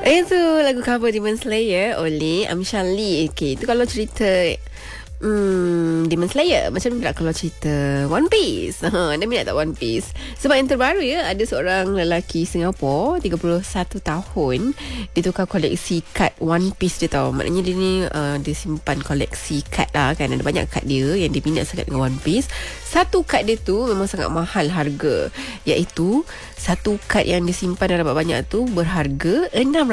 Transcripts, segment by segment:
Itu lagu cover Demon Slayer oleh Amshar Lee. Okay, itu kalau cerita Demon Slayer. Macam mana kalau cerita One Piece? Anda minat tak One Piece? Sebab yang terbaru ada seorang lelaki Singapura 31 tahun. Dia tukar koleksi kad One Piece dia tahu. Maknanya dia ni dia simpan koleksi kad lah kan. Ada banyak kad dia yang dia minat sangat dengan One Piece. Satu kad dia tu memang sangat mahal harga, iaitu satu kad yang disimpan dalam banyak tu berharga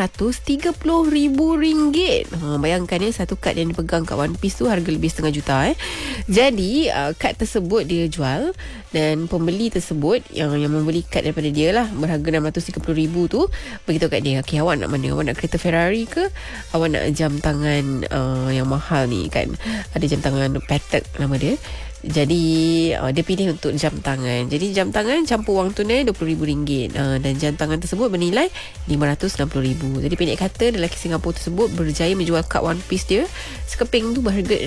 RM630,000. Bayangkan satu kad yang dipegang kat One Piece tu harga lebih setengah juta. Jadi kad tersebut dia jual, dan pembeli tersebut yang membeli kad daripada dia lah, berharga RM630,000 tu, beritahu kat dia, okay, awak nak mana? Awak nak kereta Ferrari ke? Awak nak jam tangan yang mahal ni kan? Ada jam tangan Patek nama dia. Jadi dia pilih untuk jam tangan. Jadi jam tangan campur wang tunai RM20,000, dan jam tangan tersebut bernilai RM560,000. Jadi pendek kata, lelaki Singapura tersebut berjaya menjual kad One Piece dia sekeping tu berharga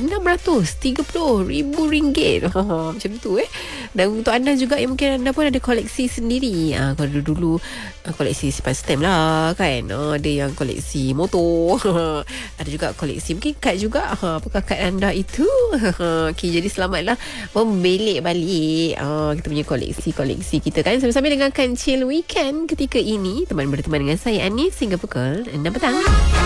RM630,000. Macam tu Dan untuk anda juga yang mungkin anda pun ada koleksi sendiri. Kalau dulu koleksi simpan stamp lah kan, ada yang koleksi motor. Ada juga koleksi mungkin kad juga. Apakah kad anda itu? Okay, jadi selamatlah membelik balik kita punya koleksi kita kan. Sambil-sambil dengarkan Chill Weekend ketika ini, berteman dengan saya Anis hingga pukul 6 petang.